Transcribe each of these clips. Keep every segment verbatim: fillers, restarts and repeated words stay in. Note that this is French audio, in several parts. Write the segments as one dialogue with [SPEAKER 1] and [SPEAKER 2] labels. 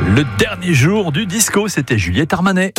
[SPEAKER 1] Le dernier jour du disco, c'était Juliette Armanet.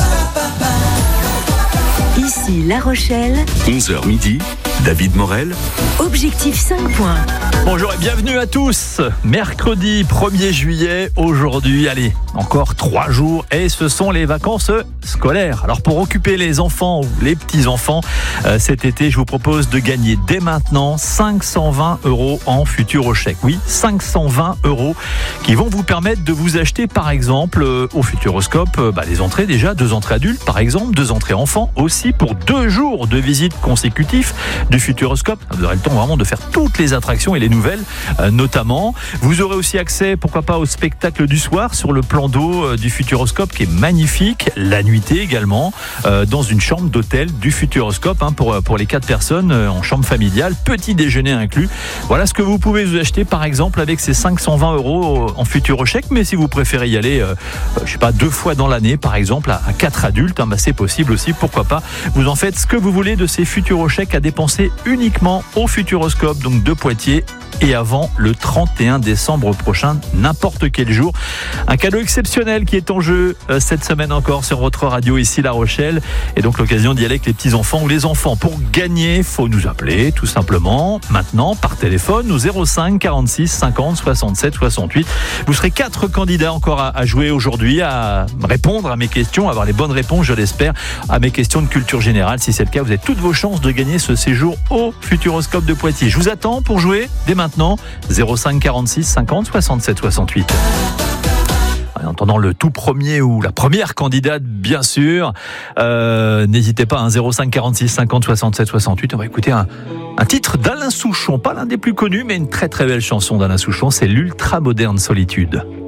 [SPEAKER 2] Ici La Rochelle,
[SPEAKER 3] onze heures midi, David Morel.
[SPEAKER 2] Objectif cinq points.
[SPEAKER 1] Bonjour et bienvenue à tous. Mercredi premier juillet, aujourd'hui, allez, encore trois jours et ce sont les vacances scolaires. Alors pour occuper les enfants ou les petits-enfants, euh, cet été, je vous propose de gagner dès maintenant cinq cent vingt euros en Futurochèque. Oui, cinq cent vingt euros qui vont vous permettre de vous acheter par exemple euh, au Futuroscope euh, bah, les entrées déjà, deux entrées adultes par exemple, deux entrées enfants aussi pour deux jours de visite consécutifs du Futuroscope. Vous aurez le temps vraiment de faire toutes les attractions et les nouvelles euh, notamment. Vous aurez aussi accès, pourquoi pas, au spectacle du soir sur le plan d'eau euh, du Futuroscope qui est magnifique, la nuitée également, euh, dans une chambre d'hôtel du Futuroscope hein, pour, pour les quatre personnes euh, en chambre familiale, petit déjeuner inclus. Voilà ce que vous pouvez vous acheter par exemple avec ces cinq cent vingt euros en Futurochèque, mais si vous préférez y aller, euh, je sais pas, deux fois dans l'année par exemple à, à quatre adultes, hein, bah, c'est possible aussi, pourquoi pas. Vous en faites ce que vous voulez de ces Futurochèques à dépenser uniquement au Futuroscope, donc de Poitiers, et avant le trente et un décembre prochain, n'importe quel jour. Un cadeau exceptionnel qui est en jeu euh, cette semaine encore sur votre radio ici La Rochelle, et donc l'occasion d'y aller avec les petits-enfants ou les enfants. Pour gagner, il faut nous appeler tout simplement maintenant par téléphone au zéro cinq quarante-six cinquante soixante-sept soixante-huit. Vous serez quatre candidats encore à, à jouer aujourd'hui, à répondre à mes questions, à avoir les bonnes réponses, je l'espère, à mes questions de culture générale. Si c'est le cas, vous avez toutes vos chances de gagner ce séjour au Futuroscope de Poitiers. Je vous attends pour jouer dès maintenant, zéro cinq quarante-six cinquante soixante-sept soixante-huit. En entendant le tout premier ou la première candidate, bien sûr, euh, n'hésitez pas, hein, zéro cinq quarante-six cinquante soixante-sept soixante-huit. On va écouter un, un titre d'Alain Souchon, pas l'un des plus connus, mais une très très belle chanson d'Alain Souchon, c'est l'Ultra Moderne Solitude.